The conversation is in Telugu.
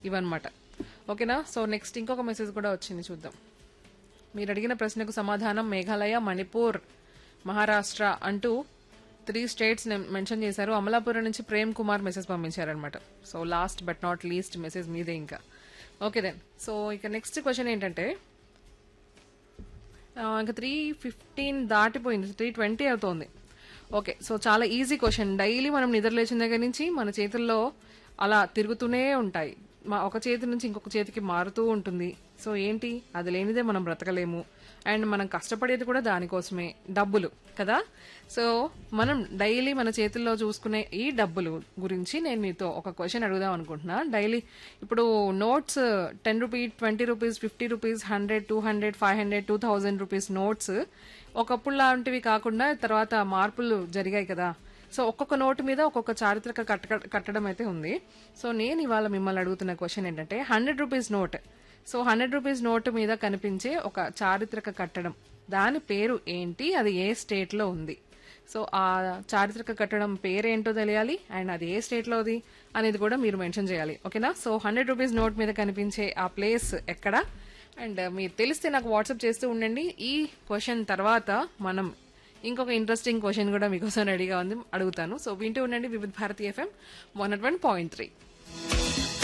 ఇవన్నమాట. ఓకేనా? సో నెక్స్ట్ ఇంకొక మెసేజ్ కూడా వచ్చింది, చూద్దాం. మీరు అడిగిన ప్రశ్నకు సమాధానం మేఘాలయ, మణిపూర్, మహారాష్ట్ర అంటూ 3 స్టేట్స్ మెన్షన్ చేశారు. అమలాపురం నుంచి ప్రేమ్ కుమార్ మెసేజ్ పంపించారనమాట. So last but not least message మీదే ఇంకా. Okay then. సో ఇక నెక్స్ట్ క్వశ్చన్ ఏంటంటే, ఇంకా 3:15 దాటిపోయింది, 3:20 అవుతోంది. ఓకే, సో చాలా ఈజీ క్వశ్చన్. డైలీ మనం నిద్ర లేచిన దగ్గర నుంచి మన చేతుల్లో అలా తిరుగుతూనే ఉంటాయి. ఒక చేతి నుంచి ఇంకొక చేతికి మారుతూ ఉంటుంది. సో ఏంటి, అది లేనిదే మనం బ్రతకలేము. అండ్ మనం కష్టపడేది కూడా దానికోసమే, డబ్బులు కదా. సో మనం డైలీ మన చేతుల్లో చూసుకునే ఈ డబ్బులు గురించి నేను మీతో ఒక క్వశ్చన్ అడుగుదాం అనుకుంటున్నా. డైలీ ఇప్పుడు notes 10 rupees, 20 rupees, 50 rupees, 100, 200, 500, 2000 rupees notes ఒకప్పుడు లాంటివి కాకుండా తర్వాత మార్పులు జరిగాయి కదా. సో ఒక్కొక్క నోటు మీద ఒక్కొక్క చారిత్రక కట్టడం అయితే ఉంది. సో నేను ఇవాళ మిమ్మల్ని అడుగుతున్న క్వశ్చన్ ఏంటంటే, 100 rupees note. So 100 rupees note మీద కనిపించే ఒక చారిత్రక కట్టడం, దాని పేరు ఏంటి, అది ఏ స్టేట్ లో ఉంది? సో ఆ చారిత్రక కట్టడం పేరేంటో తెలియాలి, అండ్ అది ఏ స్టేట్ లోది అనేది కూడా మీరు మెన్షన్ చేయాలి. ఓకేనా? సో 100 రూపీస్ నోట్ మీద కనిపించే ఆ ప్లేస్ ఎక్కడ, అండ్ మీరు తెలిస్తే నాకు వాట్సాప్ చేస్తూ ఉండండి. ఈ క్వశ్చన్ తర్వాత మనం ఇంకొక ఇంట్రెస్టింగ్ క్వశ్చన్ కూడా మీకోసం రెడీగా ఉంది, అడుగుతాను. సో వింటూ ఉండండి వివిధ భారతి FM 101.3.